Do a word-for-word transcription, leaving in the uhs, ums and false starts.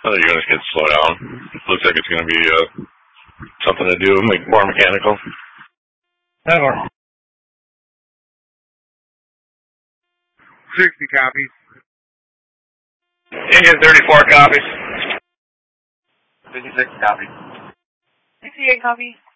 other units can slow down. Looks like it's going to be uh, something to do, make more mechanical. Never. sixty copies. Indian thirty-four copies. fifty-six copies. sixty-eight copies.